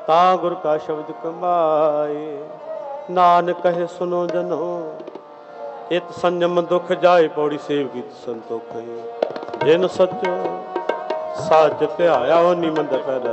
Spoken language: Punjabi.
ਤਾਂ ਗੁਰ ਕਾ ਸ਼ਬਦ ਕਮਾਏ। ਨਾਨਕ ਕਹੇ ਸੁਨੋ ਜਨੋ ਇਤ ਸੰਜਮ ਦੁਖ ਜਾਏ। ਪੌੜੀ ਸੇਵ ਕੀ ਸੰਤੋਖ ਜਿਨ ਸੱਚੋ ਸੱਚ ਧਿਆਇਆ। ਉਹ ਨਿਮੰਦ ਪਹਿਲਾ